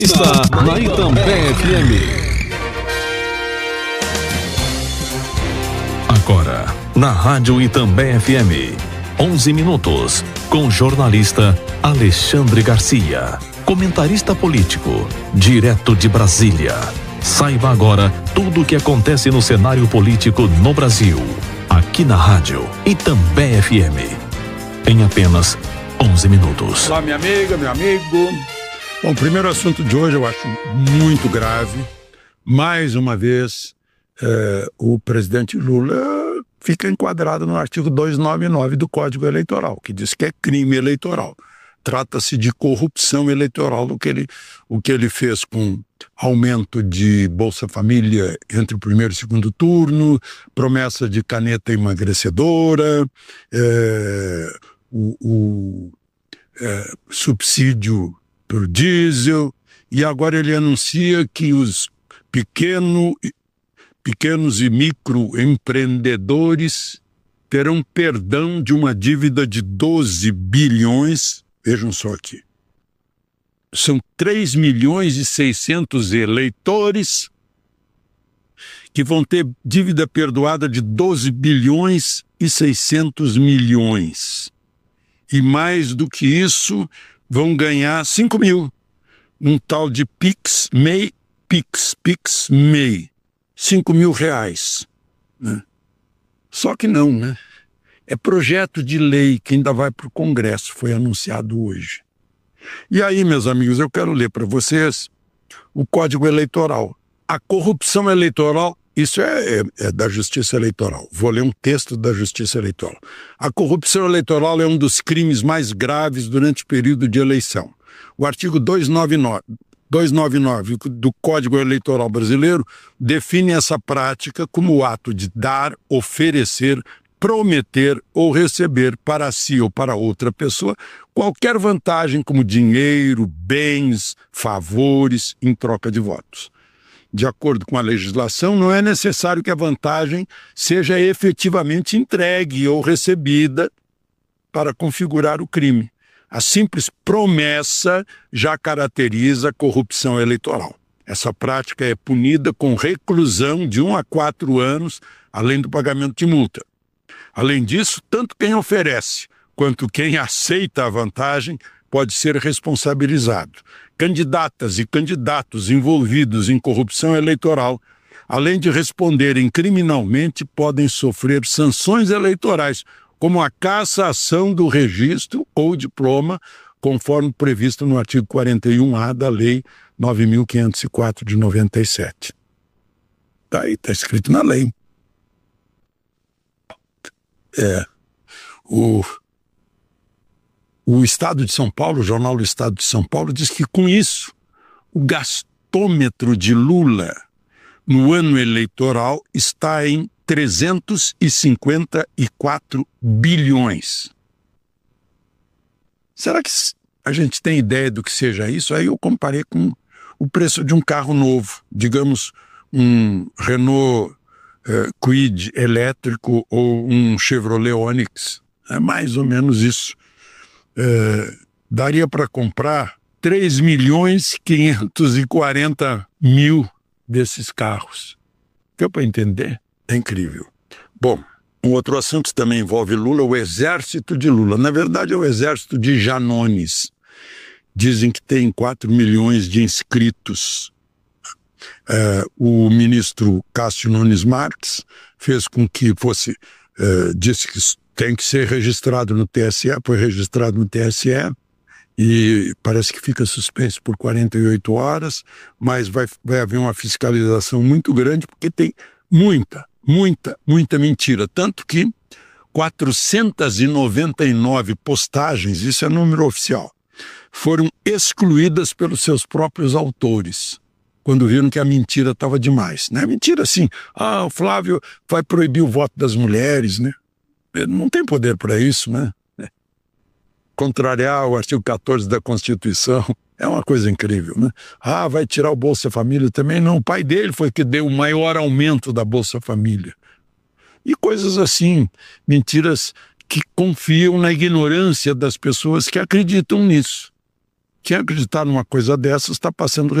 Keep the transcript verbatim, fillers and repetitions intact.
Está na Itambé F M. Agora, na Rádio Itambé F M, onze minutos, com o jornalista Alexandre Garcia, comentarista político, direto de Brasília. Saiba agora tudo o que acontece no cenário político no Brasil, aqui na Rádio Itambé F M, em apenas onze minutos. Olá, minha amiga, meu amigo. Bom, o primeiro assunto de hoje eu acho muito grave. Mais uma vez, eh, o presidente Lula fica enquadrado no artigo duzentos e noventa e nove do Código Eleitoral, que diz que é crime eleitoral. Trata-se de corrupção eleitoral, o que ele, o que ele fez com aumento de Bolsa Família entre o primeiro e o segundo turno, promessa de caneta emagrecedora, eh, o, o eh, subsídio para o diesel, e agora ele anuncia que os pequeno, pequenos e microempreendedores terão perdão de uma dívida de doze bilhões. Vejam só aqui. São três milhões e seiscentos eleitores que vão ter dívida perdoada de doze bilhões e seiscentos milhões. E mais do que isso, vão ganhar cinco mil, num tal de Pix, MEI, Pix, Pix, MEI, cinco mil reais. Né? Só que não, né? É projeto de lei que ainda vai para o Congresso, foi anunciado hoje. E aí, meus amigos, eu quero ler para vocês o Código Eleitoral. A corrupção eleitoral, isso é, é, é da Justiça Eleitoral. Vou ler um texto da Justiça Eleitoral. A corrupção eleitoral é um dos crimes mais graves durante o período de eleição. O artigo duzentos e noventa e nove do Código Eleitoral brasileiro define essa prática como o ato de dar, oferecer, prometer ou receber para si ou para outra pessoa qualquer vantagem como dinheiro, bens, favores em troca de votos. De acordo com a legislação, não é necessário que a vantagem seja efetivamente entregue ou recebida para configurar o crime. A simples promessa já caracteriza a corrupção eleitoral. Essa prática é punida com reclusão de um a quatro anos, além do pagamento de multa. Além disso, tanto quem oferece quanto quem aceita a vantagem pode ser responsabilizado. Candidatas e candidatos envolvidos em corrupção eleitoral, além de responderem criminalmente, podem sofrer sanções eleitorais, como a cassação do registro ou diploma, conforme previsto no artigo quarenta e um A da Lei nove mil quinhentos e quatro de noventa e sete. Está aí, está escrito na lei. É, o, o Estado de São Paulo, o Jornal do Estado de São Paulo, diz que com isso o gastômetro de Lula no ano eleitoral está em trezentos e cinquenta e quatro bilhões. Será que a gente tem ideia do que seja isso? Aí eu comparei com o preço de um carro novo, digamos um Renault Uh, Kwid elétrico ou um Chevrolet Onix. É mais ou menos isso. Uh, daria para comprar três milhões quinhentos e quarenta mil desses carros. Deu para entender? É incrível. Bom, um outro assunto também envolve Lula, o exército de Lula. Na verdade, é o exército de Janones. Dizem que tem quatro milhões de inscritos. Uh, o ministro Cássio Nunes Marques fez com que fosse, uh, disse que tem que ser registrado no T S E, foi registrado no T S E e parece que fica suspenso por quarenta e oito horas, mas vai, vai haver uma fiscalização muito grande porque tem muita, muita, muita mentira, tanto que quatrocentas e noventa e nove postagens, isso é número oficial, foram excluídas pelos seus próprios autores, quando viram que a mentira estava demais, né? Mentira assim, ah, o Flávio vai proibir o voto das mulheres, né? Ele não tem poder para isso, né? Contrariar o artigo quatorze da Constituição é uma coisa incrível, né? Ah, vai tirar o Bolsa Família também? Não, o pai dele foi que deu o maior aumento da Bolsa Família. E coisas assim, mentiras que confiam na ignorância das pessoas que acreditam nisso. Quem acreditar numa coisa dessas está passando